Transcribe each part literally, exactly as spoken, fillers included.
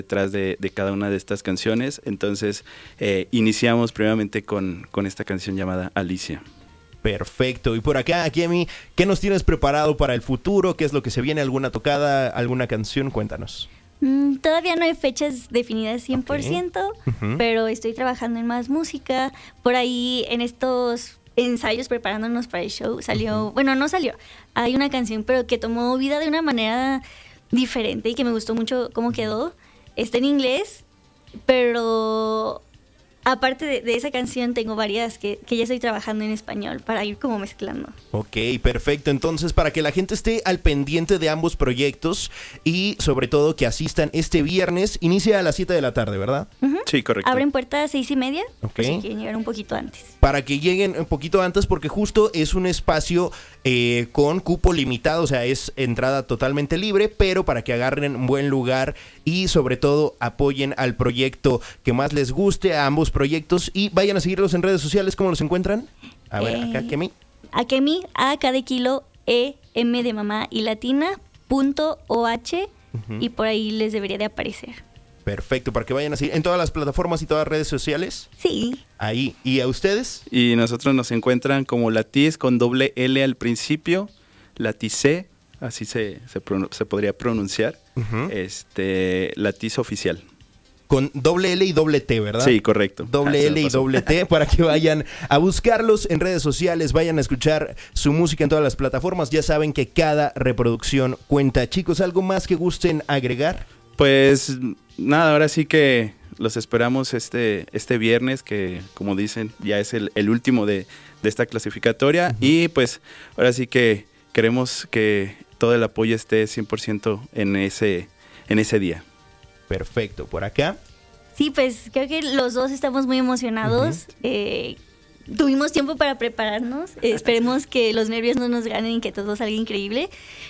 detrás de, de cada una de estas canciones. Entonces, eh, iniciamos primeramente con, con esta canción llamada Alicia. Perfecto. Y por acá, Kemi, ¿qué nos tienes preparado para el futuro? ¿Qué es lo que se viene? ¿Alguna tocada? ¿Alguna canción? Cuéntanos. Mm, todavía no hay fechas definidas cien por ciento, okay. uh-huh. pero estoy trabajando en más música. Por ahí, en estos ensayos preparándonos para el show, salió, uh-huh. bueno, no salió, hay una canción, pero que tomó vida de una manera diferente y que me gustó mucho cómo quedó. Está en inglés, pero aparte de, de esa canción tengo varias que, que ya estoy trabajando en español para ir como mezclando. Ok, perfecto. Entonces, para que la gente esté al pendiente de ambos proyectos y sobre todo que asistan este viernes, inicia a las siete de la tarde, ¿verdad? Uh-huh. Sí, correcto. Abren puertas a seis y media, ok. pues si quieren llegar un poquito antes. Para que lleguen un poquito antes, porque justo es un espacio eh, con cupo limitado, o sea, es entrada totalmente libre, pero para que agarren un buen lugar y sobre todo apoyen al proyecto que más les guste, a ambos proyectos, y vayan a seguirlos en redes sociales. ¿Cómo los encuentran? A ver, eh, acá, Kemi. A Kemi, A cada kilo, E, M de mamá y latina, punto O H, uh-huh. y por ahí les debería de aparecer. Perfecto, para que vayan a seguir en todas las plataformas y todas las redes sociales. Sí. Ahí. ¿Y a ustedes? Y nosotros nos encuentran como Latiz con doble L al principio, Latice, así se, se, se podría pronunciar, uh-huh. este, Latiz Oficial. Con doble L y doble T, ¿verdad? Sí, correcto. Doble L y doble T para que vayan a buscarlos en redes sociales, vayan a escuchar su música en todas las plataformas. Ya saben que cada reproducción cuenta. Chicos, ¿algo más que gusten agregar? Pues nada, ahora sí que los esperamos este, este viernes, que como dicen, ya es el, el último de, de esta clasificatoria. Uh-huh. Y pues ahora sí que queremos que todo el apoyo esté cien por ciento en ese, en ese día. Perfecto, ¿por acá? Sí, pues creo que los dos estamos muy emocionados. Uh-huh. Eh, tuvimos tiempo para prepararnos. Eh, esperemos que los nervios no nos ganen y que todo salga increíble.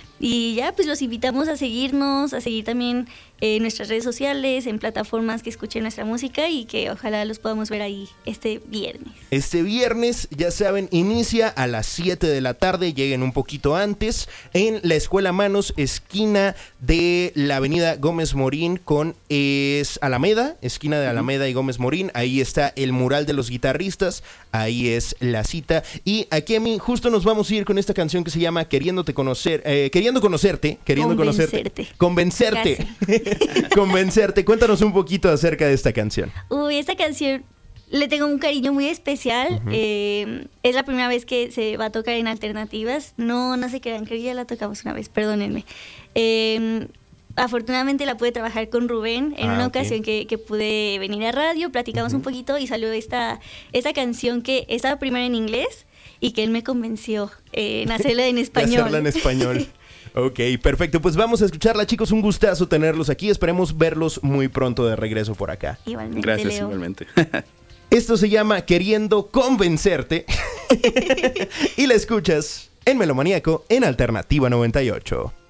Y ya, pues los invitamos a seguirnos, a seguir también en eh, nuestras redes sociales, en plataformas que escuchen nuestra música y que ojalá los podamos ver ahí este viernes. Este viernes, ya saben, inicia a las siete de la tarde, lleguen un poquito antes, en la Escuela Manos, esquina de la avenida Gómez Morín con es Alameda, esquina de Alameda y Gómez Morín. Ahí está el mural de los guitarristas, ahí es la cita. Y aquí a mí justo nos vamos a ir con esta canción que se llama Queriéndote conocer, eh, Queriendo conocerte, queriendo conocerte. Convencerte. Convencerte. Cuéntanos un poquito acerca de esta canción. Uy, esta canción le tengo un cariño muy especial. Uh-huh. Eh, es la primera vez que se va a tocar en alternativas. No, no se crean, creo que ya la tocamos una vez, perdónenme. Eh, afortunadamente la pude trabajar con Rubén en ah, una okay. ocasión que, que pude venir a radio, platicamos uh-huh. un poquito y salió esta, esta canción que estaba primero en inglés y que él me convenció eh, en hacerla en español. De hacerla en español. Ok, perfecto. Pues vamos a escucharla, chicos. Un gustazo tenerlos aquí. Esperemos verlos muy pronto de regreso por acá. Igualmente, Gracias, Leo. igualmente. Esto se llama Queriendo Convencerte. Y la escuchas en Melomaníaco en Alternativa noventa y ocho.